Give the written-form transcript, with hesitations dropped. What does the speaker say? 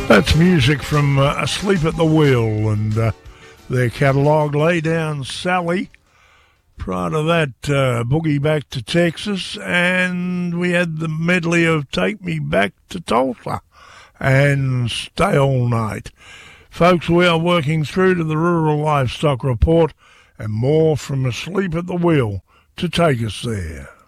That's music from Asleep at the Wheel and their catalogue, Lay Down Sally. Prior to that, Boogie Back to Texas, and we had the medley of Take Me Back to Tulsa and Stay All Night. Folks, we are working through to the Rural Livestock Report and more from Asleep at the Wheel to take us there.